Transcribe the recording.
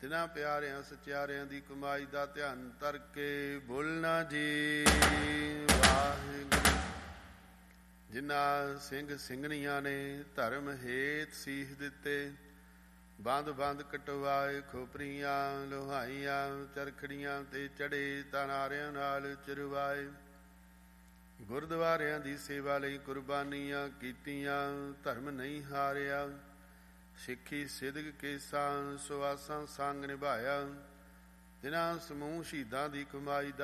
ਤਿਨਾਂ ਪਿਆਰਿਆਂ ਸਚਿਆਰਿਆਂ ਦੀ ਕਮਾਈ ਦਾ ਧਿਆਨ ਧਰ ਕੇ ਬੋਲਣਾ ਜੀ ਵਾਹਿਗੁਰੂ। ਜਿਨ੍ਹਾਂ ਸਿੰਘ ਸਿੰਘਣੀਆਂ ਨੇ ਧਰਮ ਹੇਤ ਸੀਸ ਦਿੱਤੇ, ਬੰਦ ਬੰਦ ਕਟਵਾਏ, ਖੋਪਰੀਆਂ ਲੋਹਾਈਆਂ ਚਰਖੜੀਆਂ ਤੇ ਚੜੇ, ਤਨਾਰਿਆਂ ਨਾਲ ਚਿਰਵਾਏ, ਗੁਰਦੁਆਰਿਆਂ ਦੀ ਸੇਵਾ ਲਈ ਕੁਰਬਾਨੀਆਂ ਕੀਤੀਆਂ, ਧਰਮ ਨਹੀਂ ਹਾਰਿਆ, ਸਿੱਖੀ ਸਿਦਕ ਕੇਸਾਂ ਸੁਆਸਾਂ ਸੰਗ ਨਿਭਾਇਆ। ਤਿਨਾਂ ਸਮੂਹ ਸ਼ਹੀਦਾਂ ਦੀ ਕਮਾਈ ਦਾ